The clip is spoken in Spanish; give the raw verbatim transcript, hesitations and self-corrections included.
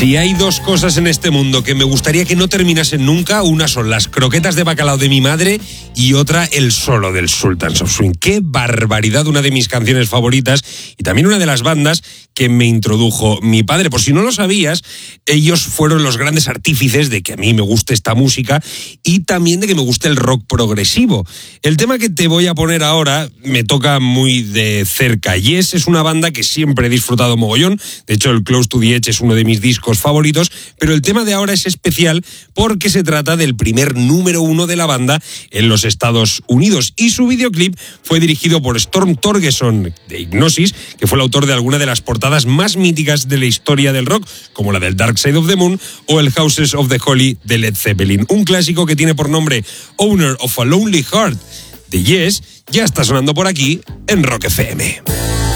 Si hay dos cosas en este mundo que me gustaría que no terminasen nunca, una son las croquetas de bacalao de mi madre y otra el solo del Sultans of Swing. ¡Qué barbaridad! Una de mis canciones favoritas y también una de las bandas que me introdujo mi padre. Por si no lo sabías, ellos fueron los grandes artífices de que a mí me guste esta música y también de que me guste el rock progresivo. El tema que te voy a poner ahora me toca muy de cerca. Yes es una banda que siempre he disfrutado mogollón. De hecho, el Close to the Edge es uno de mis discos favoritos, pero el tema de ahora es especial porque se trata del primer número uno de la banda en los Estados Unidos y su videoclip fue dirigido por Storm Thorgerson de Hipnosis, que fue el autor de alguna de las portadas más míticas de la historia del rock, como la del Dark Side of the Moon o el Houses of the Holy de Led Zeppelin. Un clásico que tiene por nombre Owner of a Lonely Heart de Yes ya está sonando por aquí en Rock F M.